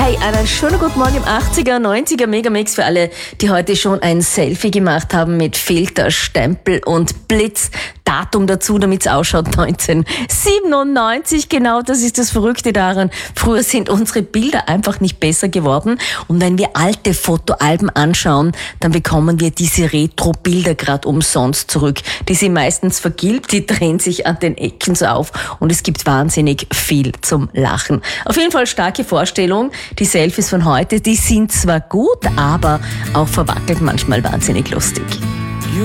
Hey, einen schönen guten Morgen im 80er, 90er Megamix für alle, die heute schon ein Selfie gemacht haben mit Filter, Stempel und Blitz. Datum dazu, damit es ausschaut, 1997. Genau, das ist das Verrückte daran. Früher sind unsere Bilder einfach nicht besser geworden. Und wenn wir alte Fotoalben anschauen, dann bekommen wir diese Retro-Bilder gerade umsonst zurück. Die sind meistens vergilbt, die drehen sich an den Ecken so auf und es gibt wahnsinnig viel zum Lachen. Auf jeden Fall starke Vorstellung. Die Selfies von heute, die sind zwar gut, aber auch verwackelt manchmal wahnsinnig lustig.